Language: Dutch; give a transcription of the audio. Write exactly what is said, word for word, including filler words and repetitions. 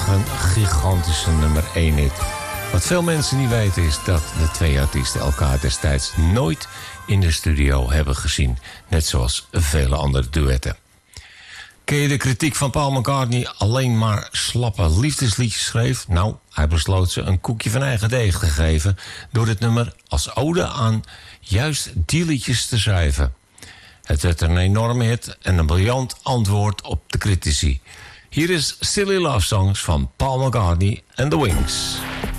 een gigantische nummer één hit. Wat veel mensen niet weten is dat de twee artiesten elkaar destijds nooit in de studio hebben gezien. Net zoals vele andere duetten. Ken je de kritiek van Paul McCartney alleen maar slappe liefdesliedjes schreef? Nou, hij besloot ze een koekje van eigen deeg te geven door dit nummer als ode aan juist die liedjes te schrijven. Het werd een enorme hit en een briljant antwoord op de critici. Hier is Silly Love Songs van Paul McCartney and the Wings.